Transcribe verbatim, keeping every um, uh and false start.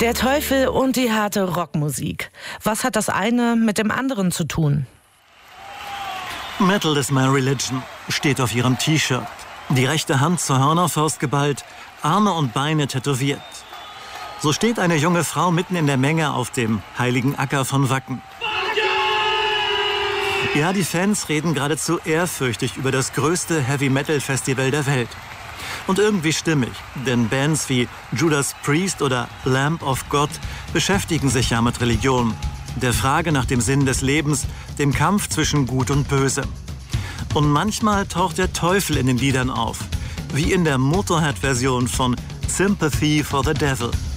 Der Teufel und die harte Rockmusik. Was hat das eine mit dem anderen zu tun? Metal is my religion steht auf ihrem T-Shirt. Die rechte Hand zur Hörnerfaust geballt, Arme und Beine tätowiert. So steht eine junge Frau mitten in der Menge auf dem heiligen Acker von Wacken. Ja, die Fans reden geradezu ehrfürchtig über das größte Heavy-Metal-Festival der Welt. Und irgendwie stimmig, denn Bands wie Judas Priest oder Lamb of God beschäftigen sich ja mit Religion, der Frage nach dem Sinn des Lebens, dem Kampf zwischen Gut und Böse. Und manchmal taucht der Teufel in den Liedern auf, wie in der Motorhead-Version von Sympathy for the Devil.